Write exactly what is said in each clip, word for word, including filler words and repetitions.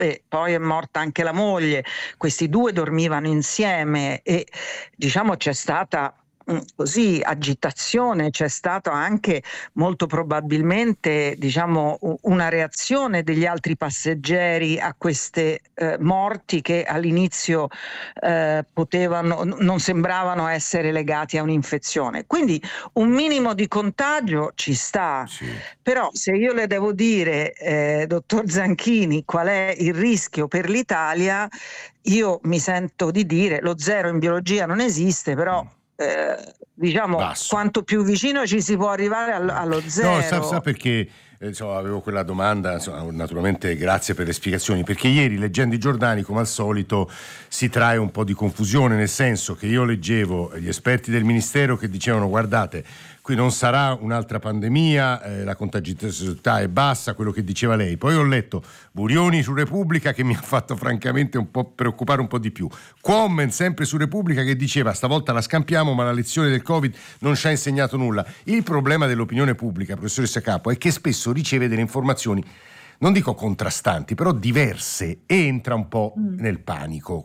e poi è morta anche la moglie. Questi due dormivano insieme e diciamo c'è stata così agitazione, c'è stata anche molto probabilmente diciamo una reazione degli altri passeggeri a queste eh, morti che all'inizio eh, potevano non sembravano essere legati a un'infezione, quindi un minimo di contagio ci sta. Sì. Però se io le devo dire eh, dottor Zanchini qual è il rischio per l'Italia, io mi sento di dire lo zero in biologia non esiste, però Mm. Eh, diciamo Basso. quanto più vicino ci si può arrivare allo, allo zero. No, sa, sa perché eh, insomma, avevo quella domanda, insomma, naturalmente grazie per le spiegazioni, perché ieri leggendo i giornali come al solito si trae un po' di confusione, nel senso che io leggevo gli esperti del ministero che dicevano guardate, qui non sarà un'altra pandemia, eh, la contagiosità è bassa, quello che diceva lei. Poi ho letto Burioni su Repubblica che mi ha fatto francamente un po' preoccupare un po' di più. Quammen sempre su Repubblica che diceva stavolta la scampiamo ma la lezione del Covid non ci ha insegnato nulla. Il problema dell'opinione pubblica, professoressa Capo, è che spesso riceve delle informazioni, non dico contrastanti, però diverse e entra un po' Mm. nel panico.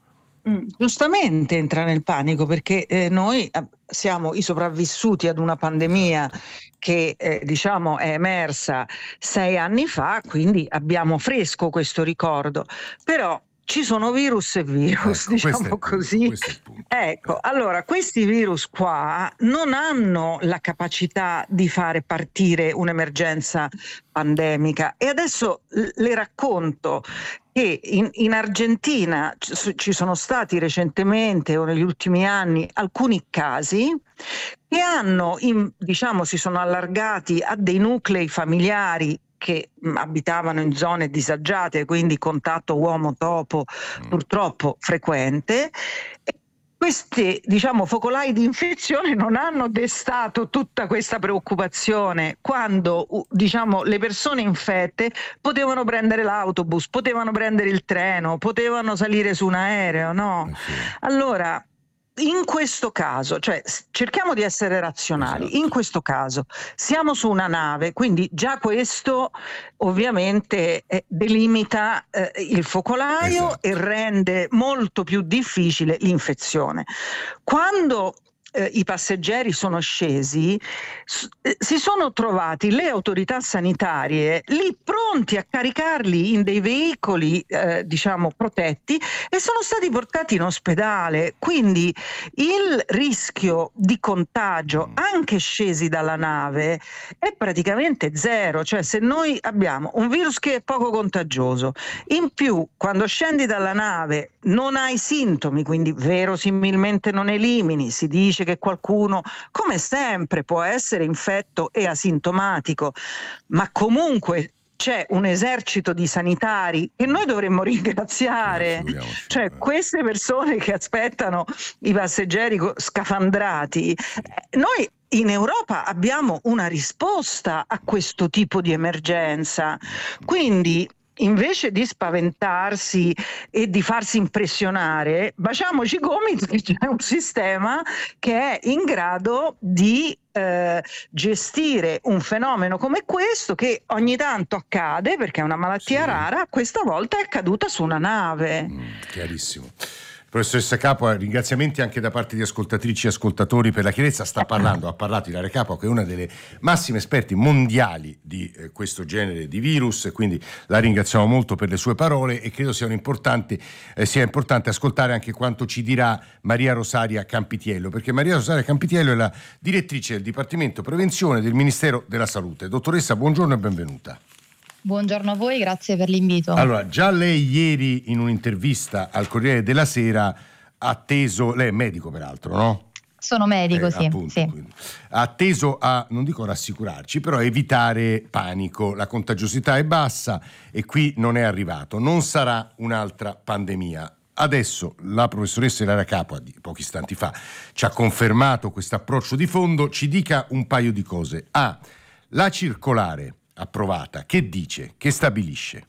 Mm, giustamente entra nel panico perché eh, noi eh, siamo i sopravvissuti ad una pandemia che eh, diciamo è emersa sei anni fa, quindi abbiamo fresco questo ricordo, però ci sono virus e virus, Ecco, questo è diciamo il punto, così. questo è il punto. Ecco, allora questi virus qua non hanno la capacità di fare partire un'emergenza pandemica e adesso l- le racconto che in, in Argentina ci ci sono stati recentemente o negli ultimi anni alcuni casi che hanno, in- diciamo, si sono allargati a dei nuclei familiari che mh, abitavano in zone disagiate, quindi contatto uomo-topo Mm. purtroppo frequente. E questi, diciamo, focolai di infezione non hanno destato tutta questa preoccupazione quando, u- diciamo, le persone infette potevano prendere l'autobus, potevano prendere il treno, potevano salire su un aereo, no? Eh sì. Allora, in questo caso, cioè s- cerchiamo di essere razionali, Esatto. in questo caso siamo su una nave, quindi già questo ovviamente eh, delimita eh, il focolaio Esatto. e rende molto più difficile l'infezione. Quando eh, i passeggeri sono scesi, s- eh, si sono trovati le autorità sanitarie lì pronti a caricarli in dei veicoli, eh, diciamo, protetti e sono stati portati in ospedale. Quindi il rischio di contagio, Mm. anche scesi dalla nave, è praticamente zero. Cioè, se noi abbiamo un virus che è poco contagioso, in più quando scendi dalla nave non hai sintomi, quindi verosimilmente non elimini, si dice che qualcuno, come sempre, può essere infetto e asintomatico, ma comunque c'è un esercito di sanitari che noi dovremmo Eh, ringraziare, figuriamoci. cioè Eh. queste persone che aspettano i passeggeri co- scafandrati. Sì. Eh, Noi in Europa abbiamo una risposta a questo tipo di emergenza, quindi invece di spaventarsi e di farsi impressionare, baciamoci i gomiti che c'è un sistema che è in grado di eh, gestire un fenomeno come questo che ogni tanto accade perché è una malattia Sì. rara, questa volta è accaduta su una nave. Mm, chiarissimo. Professoressa Capo, eh, ringraziamenti anche da parte di ascoltatrici e ascoltatori per la chiarezza. Sta parlando, ha parlato Ilaria Capo, che è una delle massime esperti mondiali di eh, questo genere di virus, quindi la ringraziamo molto per le sue parole e credo sia, un importante, eh, sia importante ascoltare anche quanto ci dirà Maria Rosaria Campitiello, perché Maria Rosaria Campitiello è la direttrice del Dipartimento Prevenzione del Ministero della Salute. Dottoressa, buongiorno e benvenuta. Buongiorno a voi, grazie per l'invito. Allora, già lei ieri in un'intervista al Corriere della Sera ha atteso, lei è medico peraltro, no? Sono medico, Eh, sì, appunto, sì. quindi. Ha atteso a, non dico rassicurarci, però a evitare panico. La contagiosità è bassa e qui non è arrivato. Non sarà un'altra pandemia. Adesso la professoressa Ilaria Capo, di pochi istanti fa, ci ha confermato questo approccio di fondo. Ci dica un paio di cose. A, la circolare approvata, che dice, che stabilisce?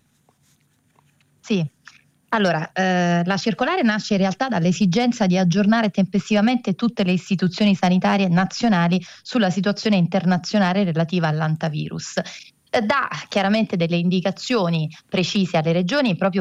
Sì. Allora, eh, la circolare nasce in realtà dall'esigenza di aggiornare tempestivamente tutte le istituzioni sanitarie nazionali sulla situazione internazionale relativa all'antivirus. Eh, dà chiaramente delle indicazioni precise alle regioni proprio